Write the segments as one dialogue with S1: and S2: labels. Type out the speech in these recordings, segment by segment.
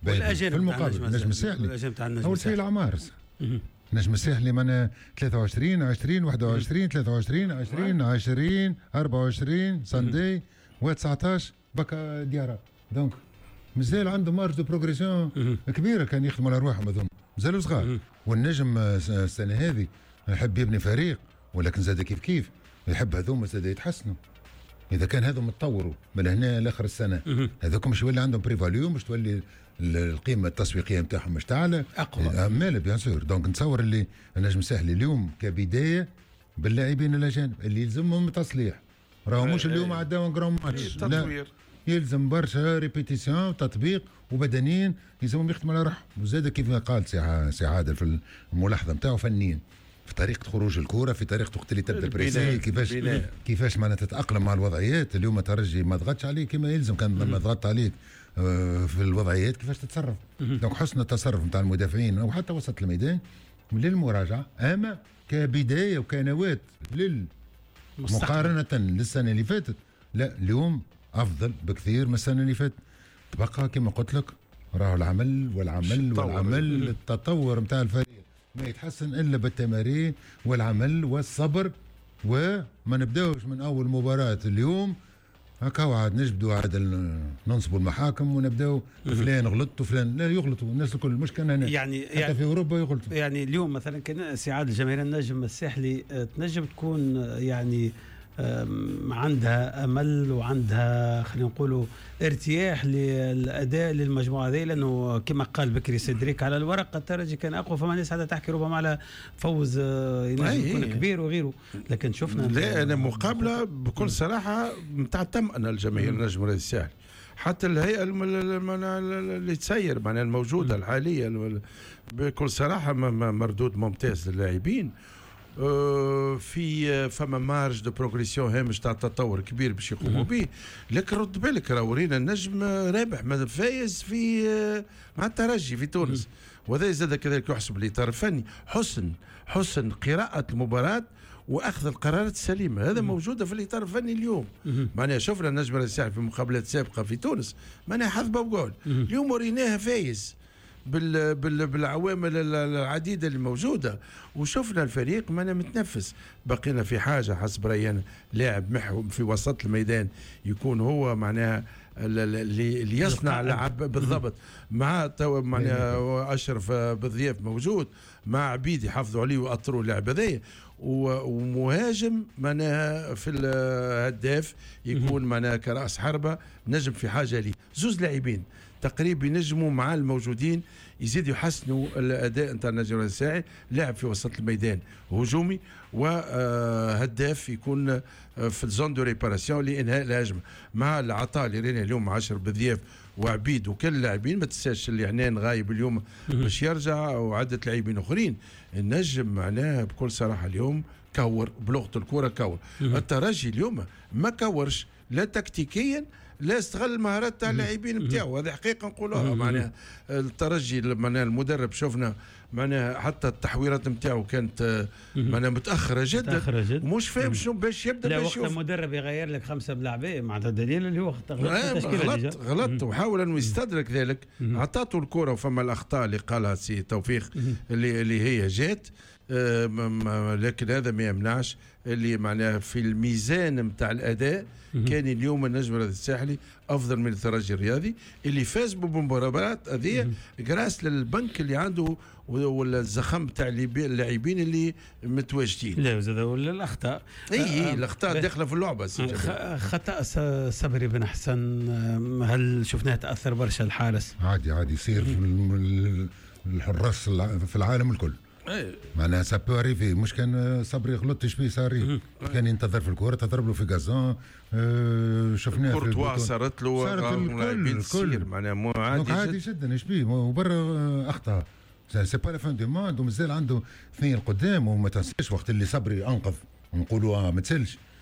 S1: والاجانب
S2: في المقابل النجم الساحلي اول شيء الاعمار النجم الساحلي من 23 20 21 23 20 20 24 ساندي و19 بكا ديارة. دونك مازال عندهم مارج دو بروغريسيون كبيره، كان يخدموا على روحهم هذوما مازالوا صغار. والنجم السنه هذه يحب يبني فريق، ولكن زاد كيف يحب هذوما زاد يتحسنوا. اذا كان هذوما تطوروا من هنا لاخر السنه هذوك مش يولي عندهم بريفاليو، مش تولي القيمه التسويقيه نتاعهم مش تعلى
S1: اقوى
S2: مالا بيان سور. دونك نتصور اللي النجم الساحلي اليوم كبدايه باللاعبين الاجانب اللي يلزمهم تصليح، راهو مش اليوم عداو جراند ماتش، لا يلزم برشا ريبيتيسيون تطبيق وبدنيين يلزمهم يخدموا على روحهم. وزاد كيف قال سي عادل في الملاحظه نتاعو فنيين في طريقه خروج الكره، في طريقه وقت اللي تبدا البريسي، كيفاش معناتها تتاقلم مع الوضعيات. اليوم ترجي ما ضغطش عليك كما يلزم، كان لما ضغط عليك في الوضعيات كيفاش تتصرف. دونك حسن التصرف نتاع المدافعين او حتى وسط الميدان للمراجعه، اما كبدايه وكنواه مقارنه للسنه اللي فاتت، لا اليوم افضل بكثير من السنه اللي فاتت. تبقى كما قلت لك راهو العمل التطور نتاع الفريق ما يتحسن الا بالتمارين والعمل والصبر، وما نبداوش من اول مباراه اليوم هكا وعاد نجبدوا عاد ننصبوا المحاكم ونبداو فلان غلط وفلان لا يغلطوا الناس الكل، مش كان هنا
S1: يعني
S2: حتى في اوروبا يغلطوا.
S1: يعني اليوم مثلا كان سعاد الجماهير النجم الساحلي تنجم تكون يعني عندها امل وعندها خلينا نقولوا ارتياح للاداء للمجموعه هذه، لانه كما قال بكري سيدريك على الورق الترجي كان اقوى، فما ناس عادة تحكي ربما على فوز ينجم يكون كبير وغيره، لكن شفنا
S3: لا انا مقابله بكل صراحه نتاع تمأن الجماهير النجم الساحلي، حتى الهيئه اللي تسير معناها الموجوده الحاليه بكل صراحه مردود ممتاز للاعبين. في فما مارج دو بروغريسيون هامش تاع تطور كبير باش يقوموا به، لكن رد بالك راه ورينا النجم رابح فايز في مع الترجي في تونس، وهذا زاد كذلك يحسب الاطار الفني، حسن قراءه المباراه واخذ القرارات السليمه، هذا موجوده في الاطار الفني اليوم. معناها شفنا النجم الساحلي في مقابلات سابقه في تونس معناها حظ بقول، اليوم وريناها فايز بالعوامل العديدة اللي موجودة، وشفنا الفريق ما متنفس. بقينا في حاجة حسب رأينا لاعب محور في وسط الميدان يكون هو معناها اللي يصنع لعب بالضبط، مع معناها أشرف بالضياف موجود، مع عبيد يحافظوا عليه ويأطروا اللعب هذايا، ومهاجم معناها في الهداف يكون معناها كرأس حربة نجم في حاجة ليه. زوز لاعبين تقريبا ينجموا مع الموجودين يزيدوا يحسنوا الاداء نتاع النجم الساحلي، لاعب في وسط الميدان هجومي وهداف يكون في الزون دو ريباراسيون لانهاء الهجمه، مع العطاء اللي رينا اليوم 10 بضياف وعبيد وكل اللاعبين. ما تنساش اللي عنان غايب اليوم باش يرجع وعدة لاعبين اخرين. النجم معناها بكل صراحه اليوم كور بلغه الكره كور. الترجي اليوم ما كورش لا تكتيكيا لا استغل المهارات تاع اللاعبين نتاعو، هذه حقيقه نقولوها. معناها الترجي معناها المدرب شفنا معناها حتى التحويرات نتاعو كانت معناها متاخره جدا ومش فاهم شنو باش يبدا.
S1: لا وقت المدرب يغير لك 5 بلاعبين معناتها دليل اللي هو
S3: غلط وحاول انه يستدرك ذلك، عطاته الكره وفما الاخطاء اللي قالها سي توفيق اللي هي جات، لكن هذا ما يمنعش اللي معناها في الميزان نتاع الاداء كان اليوم النجم الساحلي افضل من الترجي الرياضي اللي فاز بالمباريات هذه جراس للبنك اللي عنده ولا الزخم تاع اللاعبين اللي متواجدين.
S1: لا زاد ولا الاخطاء
S3: الاخطاء داخله في اللعبه.
S1: خطا صبري بن حسن هل شفناه تاثر برشا الحارس؟
S2: عادي يصير في الحراس في العالم الكل. معناها سابوري في مش كان صبري غلطش فيه صاري كان ينتظر في الكوره تضرب له في غازون. شفناه في
S3: كورتوا صارت له
S2: الكل
S3: معناها
S2: عادي جدا ايش بيه وبرا اخطا سي با لا فان دو موند ومازال عنده اثنين قدام. وما تنساش وقت اللي صبري انقذ ونقولوا ما تسلش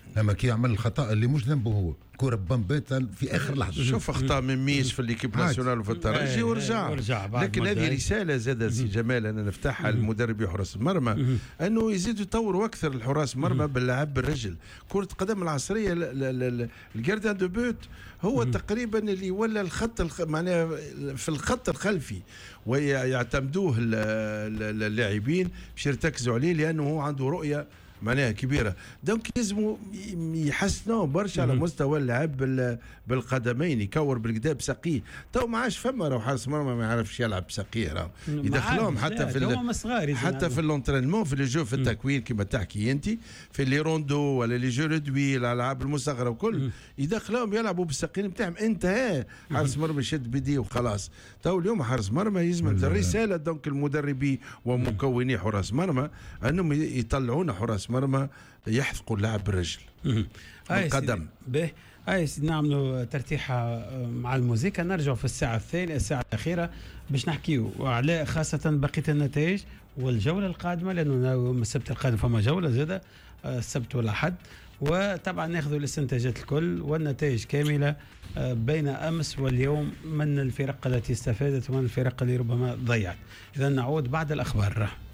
S2: اما كي يعمل الخطا اللي مش ذنبه هو كره بامبات في اخر لحظه.
S3: شوف اخطاء من ميش في الليكيب ناسيونال وفي الترجي ورجع. لكن هذه رساله زاد سي جمال انا نفتحها للمدرب حراس المرمى انه يزيدوا يطوروا اكثر الحراس المرمى باللعب بالرجل. كره القدم العصريه الجاردان دو بوت هو تقريبا اللي ولا الخط معناها في الخط الخلفي ويعتمدوه اللاعبين باش يرتكزوا عليه لانه هو عنده رؤيه معناها كبيره. دونك لازموا يحسنوا برشا على مستوى اللعب بالقدمين، يكور بالقدا بساقيه. تو ما عادش فما راهو حارس مرمى ما يعرفش يلعب بساقيه، راهو يدخلوهم حتى في الانترينمون في لي جو في التكوين كما تحكي انت في لي روندو ولا لي جو رودوي الالعاب المصغره وكل يدخلوهم يلعبوا بالساقين نتاعهم. انت حارس مرمى يشد بيديه وخلاص. تو اليوم حارس مرمى يلزم الرساله دونك المدربين ومكوني حراس مرمى انهم يطلعون حراس مرمى يحثقوا اللعب بالرجل بالقدم.
S1: سيدي نعملوا ترتيحه مع الموسيقى، نرجعوا في الساعه الثانيه الساعه الاخيره باش نحكيوا وعلى خاصه بقيه النتائج والجوله القادمه، لانه السبت القادم فما جوله زاده السبت والاحد، وطبعا ناخذوا الاستنتاجات الكل والنتائج كامله بين امس واليوم من الفرق التي استفادت ومن الفرق اللي ربما ضيعت. اذا نعود بعد الاخبار.